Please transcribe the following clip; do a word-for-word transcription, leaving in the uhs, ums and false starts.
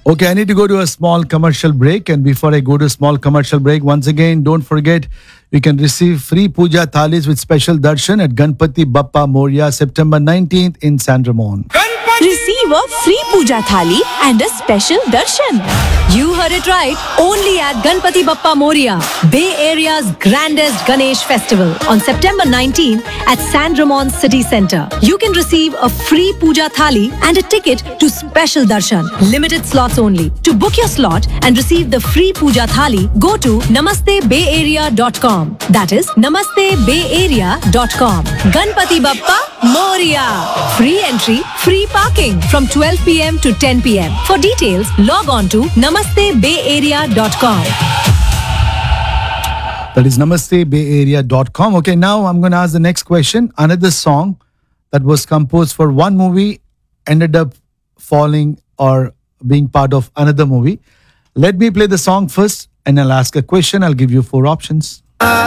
Okay, I need to go to a small commercial break. And before I go to a small commercial break, once again, don't forget you can receive free puja thalis with special darshan at Ganpati Bappa Moria, September nineteenth in San Ramon. Receive a free puja thali and a special darshan. You heard it right. Only at Ganpati Bappa Moria, Bay Area's grandest Ganesh festival on September nineteenth at San Ramon City Centre. You can receive a free puja thali and a ticket to special darshan. Limited slots only. To book your slot and receive the free puja thali, go to namaste bay area dot com. That is namaste bay area dot com. Ganpati Bappa Moria. Free entry, free parking from twelve p.m. to ten p.m. For details, log on to namaste bay area dot com. That is namaste bay area dot com. Okay, now I'm going to ask the next question. Another song that was composed for one movie ended up falling or being part of another movie. Let me play the song first and I'll ask a question. I'll give you four options.